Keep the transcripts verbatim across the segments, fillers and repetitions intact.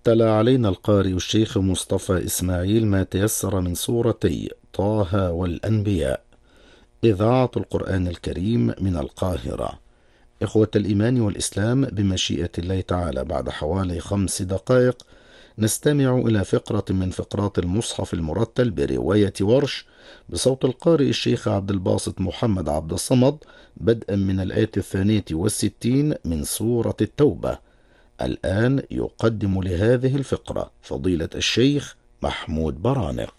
تلا علينا القارئ الشيخ مصطفى إسماعيل ما تيسر من سورتي طه والأنبياء. إذاعة القرآن الكريم من القاهرة. إخوة الإيمان والإسلام، بمشيئة الله تعالى بعد حوالي خمس دقائق نستمع إلى فقرة من فقرات المصحف المرتل برواية ورش بصوت القارئ الشيخ عبد الباسط محمد عبد الصمد، بدءا من الآية الثانية والستين من سورة التوبة. الآن يقدم لهذه الفقرة فضيلة الشيخ محمود برانق.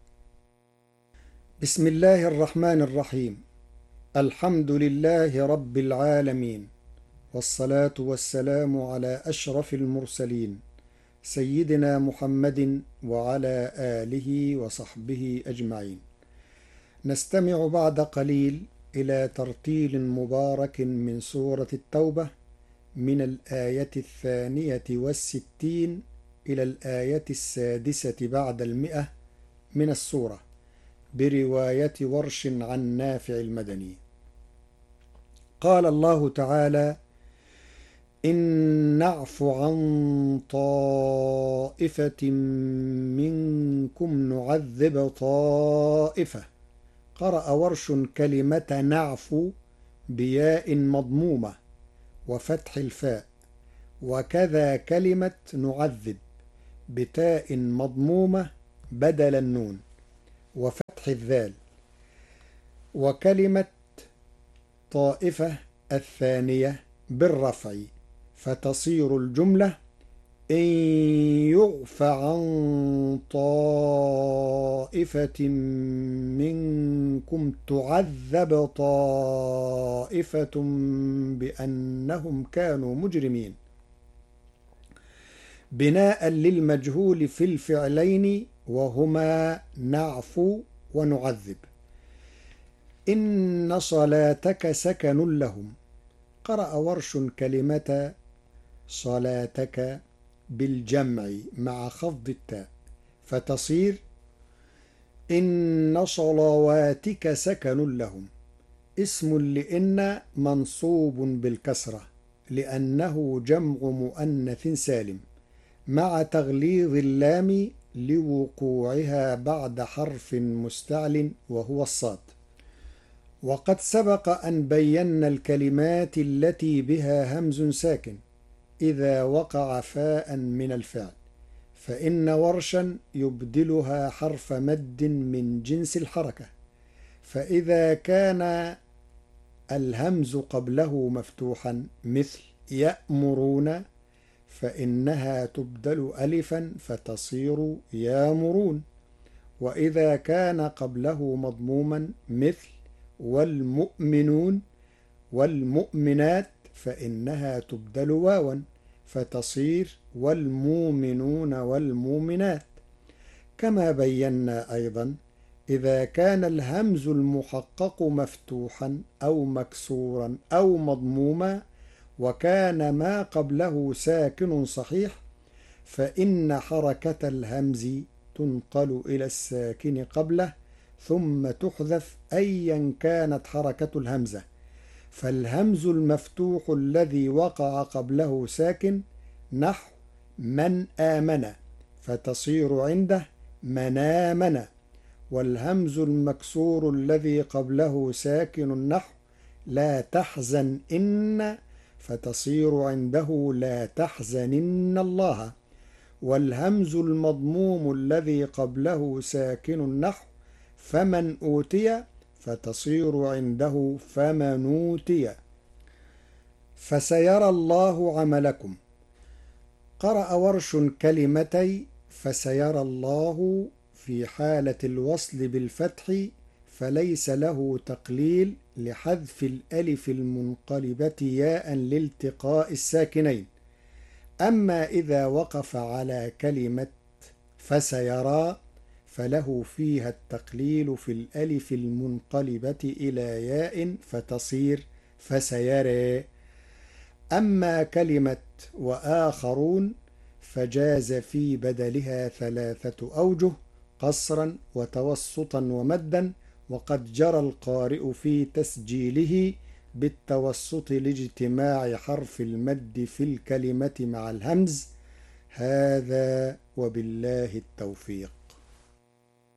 بسم الله الرحمن الرحيم. الحمد لله رب العالمين، والصلاة والسلام على أشرف المرسلين سيدنا محمد وعلى آله وصحبه أجمعين. نستمع بعد قليل إلى ترتيل مبارك من سورة التوبة من الآية الثانية والستين إلى الآية السادسة بعد المئة من السورة، برواية ورش عن نافع المدني. قال الله تعالى: إن نعف عن طائفة منكم نعذب طائفة. قرأ ورش كلمة نعفو بياء مضمومة وفتح الفاء، وكذا كلمة نعذب بتاء مضمومة بدل النون وفتح الذال، وكلمة طائفة الثانية بالرفع، فتصير الجملة: إن يعف عن طائفة منكم تعذب طائفة بأنهم كانوا مجرمين، بناء للمجهول في الفعلين وهما نعفو ونعذب. إن صلاتك سكن لهم. قرأ ورش كلمة صلاتك بالجمع مع خفض التاء، فتصير: إن صلواتك سكن لهم. اسم لإن منصوب بالكسرة لأنه جمع مؤنث سالم، مع تغليظ اللام لوقوعها بعد حرف مستعل وهو الصاد. وقد سبق أن بينا الكلمات التي بها همز ساكن إذا وقع فاء من الفعل، فإن ورشا يبدلها حرف مد من جنس الحركة. فإذا كان الهمز قبله مفتوحا مثل يأمرون، فإنها تبدل ألفا فتصير يامرون. وإذا كان قبله مضموما مثل والمؤمنون والمؤمنات، فإنها تبدل واوا فتصير والمؤمنون والمؤمنات. كما بينا أيضا إذا كان الهمز المحقق مفتوحا أو مكسورا أو مضموما وكان ما قبله ساكن صحيح، فإن حركة الهمز تنقل إلى الساكن قبله ثم تحذف أيا كانت حركة الهمزة. فالهمز المفتوح الذي وقع قبله ساكن نحو من آمن، فتصير عنده من آمن. والهمز المكسور الذي قبله ساكن نحو لا تحزن إن، فتصير عنده لا تحزنن الله. والهمز المضموم الذي قبله ساكن نحو فمن أوتي، فتصير عنده فمن أوتي. فسيرى الله عملكم. قرأ ورش كلمتي فسيرى الله في حالة الوصل بالفتح، فليس له تقليل لحذف الألف المنقلبة ياء لالتقاء الساكنين. أما إذا وقف على كلمة فسيرى فله فيها التقليل في الألف المنقلبة إلى ياء فتصير فسيرى. أما كلمة وآخرون فجاز في بدلها ثلاثة أوجه: قصرا وتوسطا ومدا، وقد جرى القارئ في تسجيله بالتوسط لاجتماع حرف المد في الكلمة مع الهمز، هذا وبالله التوفيق.